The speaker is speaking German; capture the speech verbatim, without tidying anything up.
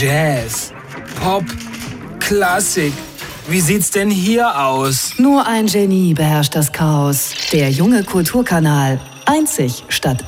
Jazz, Pop, Klassik. Wie sieht's denn hier aus? Nur ein Genie beherrscht das Chaos. Der junge Kulturkanal. Einzig statt